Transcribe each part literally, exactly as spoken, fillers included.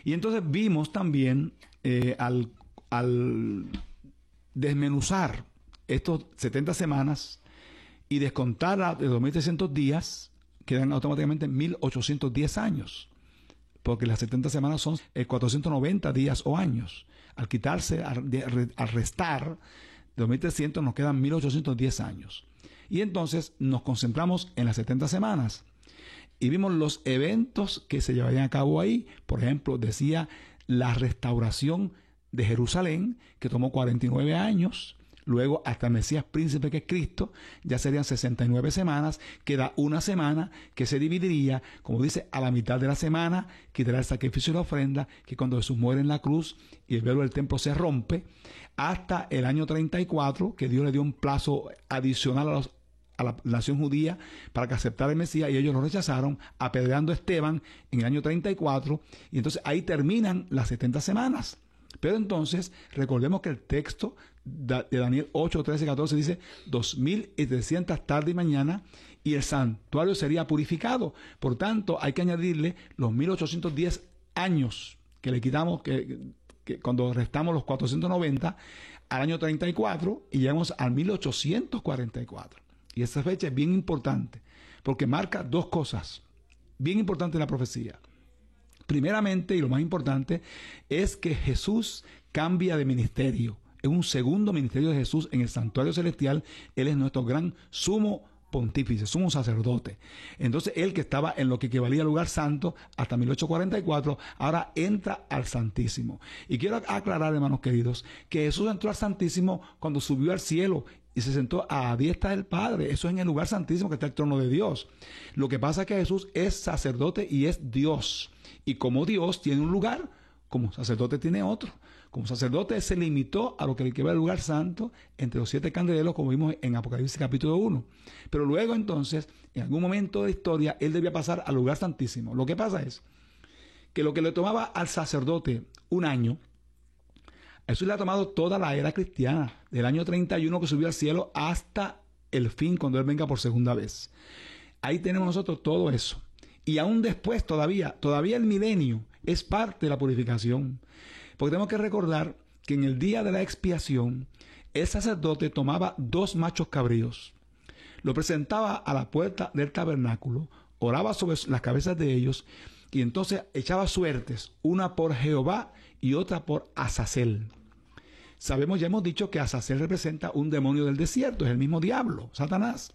Y entonces vimos también eh, al, al desmenuzar estos setenta semanas y descontar de dos mil trescientos días, quedan automáticamente mil ochocientos diez años, porque las setenta semanas son eh, cuatrocientos noventa días o años. Al quitarse, al, de, al restar dos mil trescientos, nos quedan mil ochocientos diez años. Y entonces nos concentramos en las setenta semanas y vimos los eventos que se llevarían a cabo ahí. Por ejemplo, decía la restauración de Jerusalén, que tomó cuarenta y nueve años. Luego, hasta el Mesías príncipe, que es Cristo, ya serían sesenta y nueve semanas. Queda una semana que se dividiría, como dice, a la mitad de la semana, que dará el sacrificio y la ofrenda, que cuando Jesús muere en la cruz y el velo del templo se rompe, hasta el año treinta y cuatro, que Dios le dio un plazo adicional a, los, a la nación judía para que aceptara el Mesías, y ellos lo rechazaron, apedreando a Esteban en el año treinta y cuatro, y entonces ahí terminan las setenta semanas. Pero entonces, recordemos que el texto de Daniel ocho, trece, catorce dice dos mil trescientas tarde y mañana, y el santuario sería purificado. Por tanto, hay que añadirle los mil ochocientos diez años que le quitamos, que, que cuando restamos los cuatrocientos noventa al año treinta y cuatro, y llegamos al mil ochocientos cuarenta y cuatro. Y esa fecha es bien importante, porque marca dos cosas bien importantes en la profecía. Primeramente, y lo más importante, es que Jesús cambia de ministerio. Es un segundo ministerio de Jesús en el santuario celestial. Él es nuestro gran sumo pontífice, sumo sacerdote. Entonces, él que estaba en lo que equivalía al lugar santo hasta mil ochocientos cuarenta y cuatro, ahora entra al Santísimo. Y quiero aclarar, hermanos queridos, que Jesús entró al Santísimo cuando subió al cielo y se sentó a diestra del Padre. Eso es en el lugar santísimo, que está el trono de Dios. Lo que pasa es que Jesús es sacerdote y es Dios. Y como Dios tiene un lugar, como sacerdote tiene otro. Como sacerdote se limitó a lo que le queda el lugar santo entre los siete candeleros, como vimos en Apocalipsis capítulo uno. Pero luego entonces, en algún momento de la historia, él debía pasar al lugar santísimo. Lo que pasa es que lo que le tomaba al sacerdote un año, a Jesús le ha tomado toda la era cristiana, del año treinta y uno que subió al cielo hasta el fin, cuando él venga por segunda vez. Ahí tenemos nosotros todo eso. Y aún después todavía, todavía el milenio es parte de la purificación. Porque tenemos que recordar que en el día de la expiación, el sacerdote tomaba dos machos cabríos, lo presentaba a la puerta del tabernáculo, oraba sobre las cabezas de ellos, y entonces echaba suertes, una por Jehová y otra por Azazel. Sabemos, ya hemos dicho que Azazel representa un demonio del desierto, es el mismo diablo, Satanás.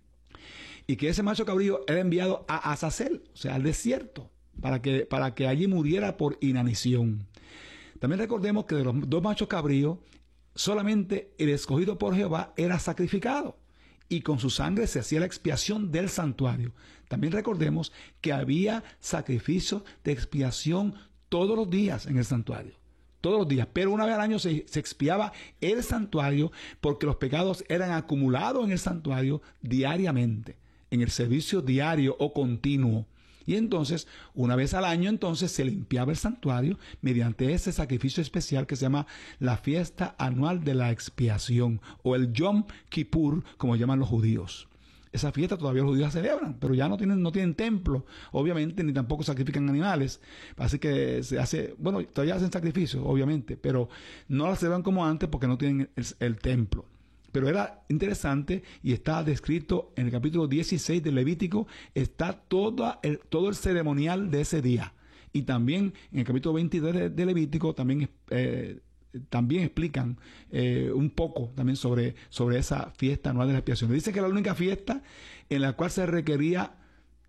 Y que ese macho cabrío era enviado a Azazel, o sea, al desierto, para que, para que allí muriera por inanición. También recordemos que de los dos machos cabríos, solamente el escogido por Jehová era sacrificado, y con su sangre se hacía la expiación del santuario. También recordemos que había sacrificios de expiación todos los días en el santuario. Todos los días, pero una vez al año se, se expiaba el santuario, porque los pecados eran acumulados en el santuario diariamente, en el servicio diario o continuo. Y entonces, una vez al año, entonces se limpiaba el santuario mediante ese sacrificio especial que se llama la fiesta anual de la expiación, o el Yom Kippur, como llaman los judíos. Esa fiesta todavía los judíos la celebran, pero ya no tienen, no tienen templo, obviamente, ni tampoco sacrifican animales. Así que se hace, bueno, todavía hacen sacrificios, obviamente, pero no la celebran como antes porque no tienen el, el templo. Pero era interesante, y está descrito en el capítulo dieciséis de Levítico, está todo el, todo el ceremonial de ese día. Y también en el capítulo veintidós de, de Levítico también, eh, también explican eh, un poco también sobre, sobre esa fiesta anual de la expiación. Dice que era la única fiesta en la cual se requería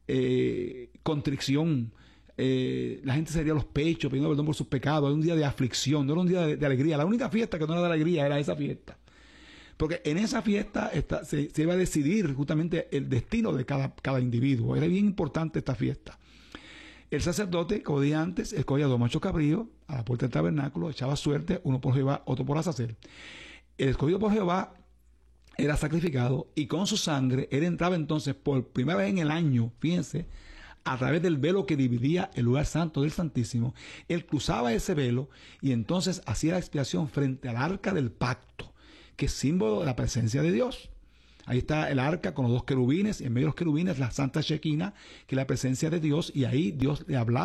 eh, contrición. Eh, la gente se hería los pechos pidiendo perdón por sus pecados. Era un día de aflicción, no era un día de, de alegría. La única fiesta que no era de alegría era esa fiesta. Porque en esa fiesta está, se, se iba a decidir justamente el destino de cada, cada individuo. Era bien importante esta fiesta. El sacerdote, como dije antes, escogía dos machos cabríos a la puerta del tabernáculo, echaba suerte, uno por Jehová, otro por Azazel. El escogido por Jehová era sacrificado, y con su sangre él entraba entonces por primera vez en el año, fíjense, a través del velo que dividía el lugar santo del Santísimo. Él cruzaba ese velo y entonces hacía la expiación frente al arca del pacto, que es símbolo de la presencia de Dios. Ahí está el arca con los dos querubines, y en medio de los querubines la Santa Shekinah, que es la presencia de Dios, y ahí Dios le hablaba